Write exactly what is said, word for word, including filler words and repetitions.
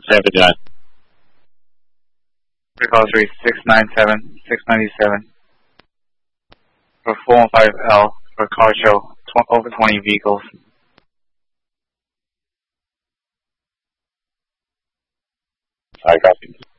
seventy-nine. Recall three six nine seven six ninety seven for four one five L for car show tw over twenty vehicles. I copy.